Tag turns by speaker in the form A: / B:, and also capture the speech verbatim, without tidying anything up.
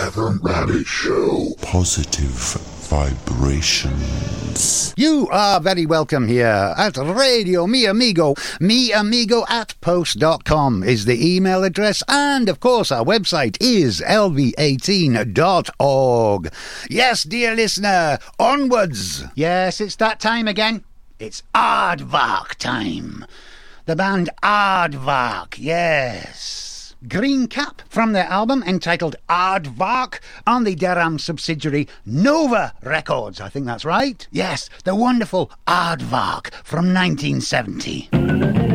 A: Reverend Rabbit Show.
B: Positive vibrations.
C: You are very welcome here at Radio Mi Amigo. Mi Amigo at post dot com is the email address, and of course our website is L V eighteen dot org. Yes, dear listener, onwards. Yes, it's that time again. It's Aardvark time. The band Aardvark, yes. Green Cap from their album entitled Aardvark on the Durham subsidiary Nova Records. I think that's right. Yes, the wonderful Aardvark from nineteen seventy.